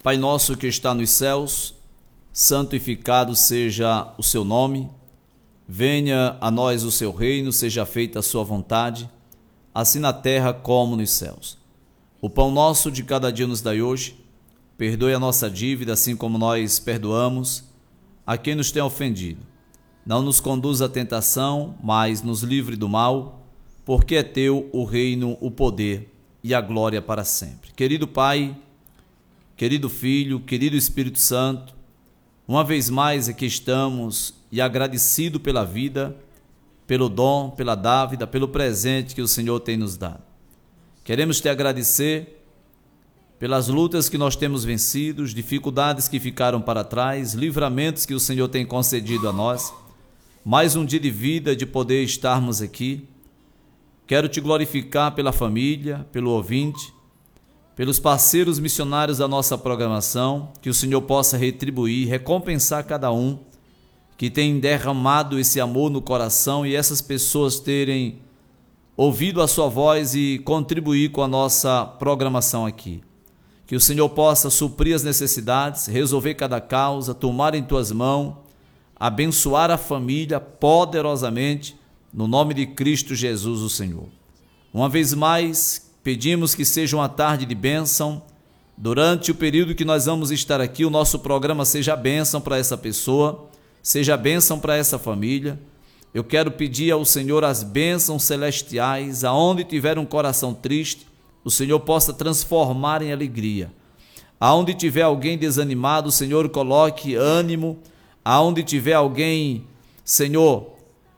Pai nosso que está nos céus, santificado seja o seu nome. Venha a nós o seu reino, seja feita a sua vontade, assim na terra como nos céus. O pão nosso de cada dia nos dai hoje. Perdoe a nossa dívida, assim como nós perdoamos a quem nos tem ofendido. Não nos conduza à tentação, mas nos livre do mal, porque é teu o reino, o poder e a glória para sempre. Querido Pai, querido Filho, querido Espírito Santo, uma vez mais aqui estamos e agradecido pela vida, pelo dom, pela dávida, pelo presente que o Senhor tem nos dado. Queremos te agradecer pelas lutas que nós temos vencido, dificuldades que ficaram para trás, livramentos que o Senhor tem concedido a nós. Mais um dia de vida, de poder estarmos aqui. Quero te glorificar pela família, pelo ouvinte, pelos parceiros missionários da nossa programação, que o Senhor possa retribuir, recompensar cada um que tem derramado esse amor no coração e essas pessoas terem ouvido a sua voz e contribuir com a nossa programação aqui. Que o Senhor possa suprir as necessidades, resolver cada causa, tomar em tuas mãos, abençoar a família poderosamente, no nome de Cristo Jesus, o Senhor. Uma vez mais, pedimos que seja uma tarde de bênção. Durante o período que nós vamos estar aqui, o nosso programa seja bênção para essa pessoa, seja bênção para essa família. Eu quero pedir ao Senhor as bênçãos celestiais, aonde tiver um coração triste, o Senhor possa transformar em alegria. Aonde tiver alguém desanimado, o Senhor coloque ânimo. Aonde tiver alguém, Senhor,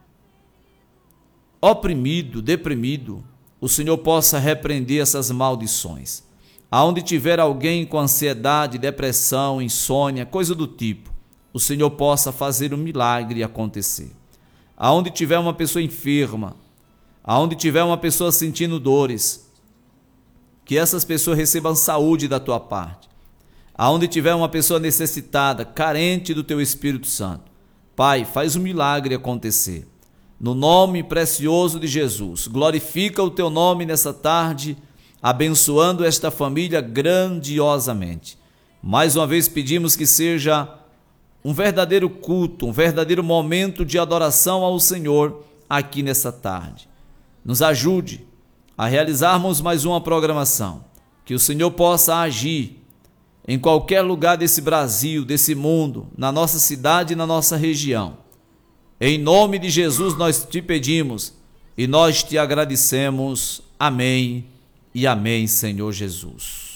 oprimido, deprimido, o Senhor possa repreender essas maldições. Aonde tiver alguém com ansiedade, depressão, insônia, coisa do tipo, o Senhor possa fazer um milagre acontecer. Aonde tiver uma pessoa enferma, aonde tiver uma pessoa sentindo dores, que essas pessoas recebam saúde da tua parte. Aonde tiver uma pessoa necessitada, carente do teu Espírito Santo, Pai, faz um milagre acontecer. No nome precioso de Jesus, glorifica o teu nome nessa tarde, abençoando esta família grandiosamente. Mais uma vez pedimos que seja um verdadeiro culto, um verdadeiro momento de adoração ao Senhor aqui nessa tarde. Nos ajude a realizarmos mais uma programação, que o Senhor possa agir em qualquer lugar desse Brasil, desse mundo, na nossa cidade e na nossa região. Em nome de Jesus nós te pedimos e nós te agradecemos. Amém e amém, Senhor Jesus.